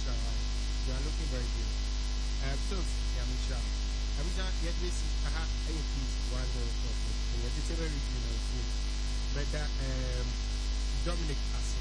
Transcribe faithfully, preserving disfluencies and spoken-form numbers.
Yamisha, you are looking very good. Uh, so, Yamisha, Yamisha, yet we see, aha, I please one more topic. And yet it's a very regional food. But um, Dominic has